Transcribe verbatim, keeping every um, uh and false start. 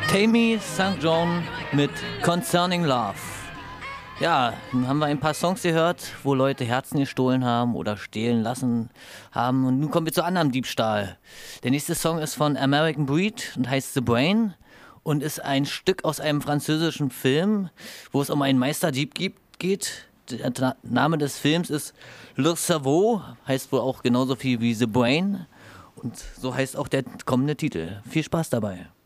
Tammy Sankt John mit Concerning Love. Ja, nun haben wir ein paar Songs gehört, wo Leute Herzen gestohlen haben oder stehlen lassen haben. Und nun kommen wir zu anderem Diebstahl. Der nächste Song ist von American Breed und heißt The Brain und ist ein Stück aus einem französischen Film, wo es um einen Meisterdieb gibt, geht. Der Name des Films ist Le Cerveau, heißt wohl auch genauso viel wie The Brain. Und so heißt auch der kommende Titel. Viel Spaß dabei.